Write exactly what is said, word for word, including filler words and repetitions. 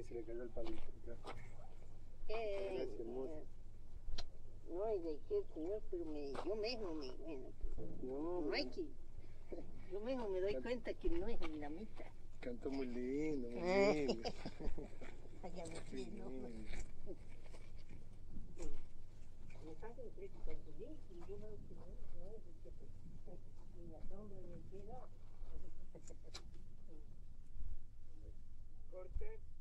se le cayó el palito. Eh, Gracias, hermosa. no, y de qué, señor, pero me, yo mismo me, bueno, No, no hay que, yo mismo me doy cuenta que no es en la mitad. cantó muy lindo, muy Eh. lindo. Allá me Qué fui, ¿no? lindo. Me pasa el precio cuando vi, y yo veo que no, no es el que ni la sombra ni el cielo. Corte.